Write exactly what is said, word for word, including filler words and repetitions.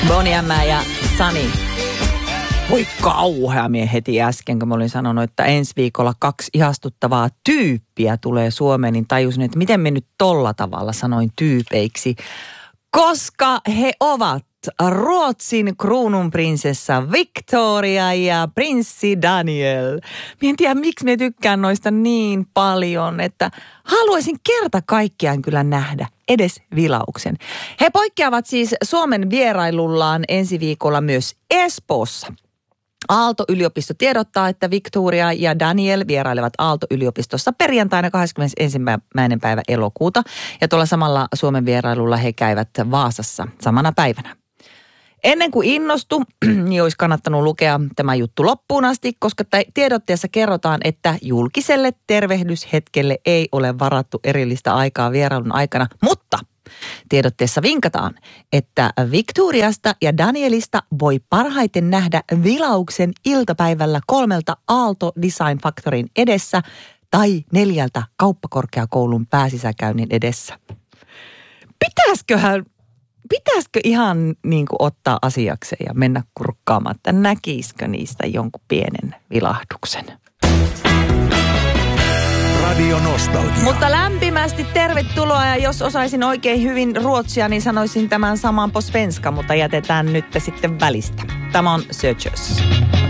Bonnie M ja Sani. Voi kauhea mie heti äsken, kun mä olin sanonut, että ensi viikolla kaksi ihastuttavaa tyyppiä tulee Suomeen, niin tajusin, että miten me nyt tolla tavalla sanoin tyypeiksi. Koska he ovat Ruotsin kruununprinsessa Victoria ja prinssi Daniel. Mä en tiedä, miksi me tykkään noista niin paljon, että haluaisin kerta kaikkiaan kyllä nähdä edes vilauksen. He poikkeavat siis Suomen vierailullaan ensi viikolla myös Espoossa. Aalto-yliopisto tiedottaa, että Victoria ja Daniel vierailevat Aalto-yliopistossa perjantaina kahdeskymmenesensimmäinen päivä elokuuta. Ja tuolla samalla Suomen vierailulla he käyvät Vaasassa samana päivänä. Ennen kuin innostu, niin olisi kannattanut lukea tämä juttu loppuun asti, koska tiedotteessa kerrotaan, että julkiselle tervehdyshetkelle ei ole varattu erillistä aikaa vierailun aikana, mutta tiedotteessa vinkataan, että Victoriasta ja Danielista voi parhaiten nähdä vilauksen iltapäivällä kolmelta Aalto Design Factoryn edessä tai neljältä kauppakorkeakoulun pääsisäkäynnin edessä. Pitäisköhän, pitäisikö ihan niin kuin ottaa asiakseen ja mennä kurkkaamaan, että näkisikö niistä jonkun pienen vilahduksen? Radio Nostalgia. Mutta lämpimästi tervetuloa, ja jos osaisin oikein hyvin ruotsia, niin sanoisin tämän saman på svenska, mutta jätetään nyt sitten välistä. Tämä on Searchers.